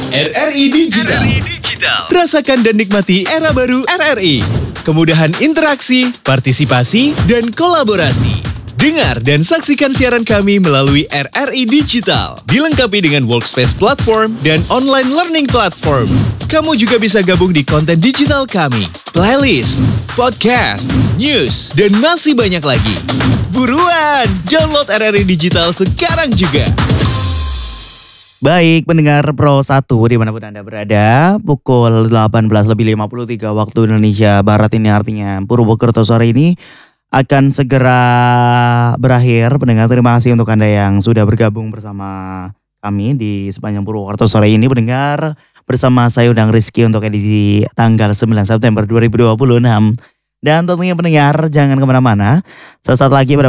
RRI Digital. Rasakan dan nikmati era baru RRI. Kemudahan interaksi, partisipasi, dan kolaborasi. Dengar dan saksikan siaran kami melalui RRI Digital. Dilengkapi dengan workspace platform dan online learning platform. Kamu juga bisa gabung di konten digital kami, playlist, podcast, news, dan masih banyak lagi. Buruan, download RRI Digital sekarang juga. Baik, pendengar Pro 1 dimanapun Anda berada, pukul 18.53 waktu Indonesia Barat ini artinya Purwokerto sore ini akan segera berakhir. Pendengar, terima kasih untuk Anda yang sudah bergabung bersama kami di sepanjang Purwokerto sore ini. Pendengar, bersama saya Udang Rizky untuk edisi tanggal 9 September 2026. Dan tentunya pendengar jangan kemana-mana, sesaat lagi pada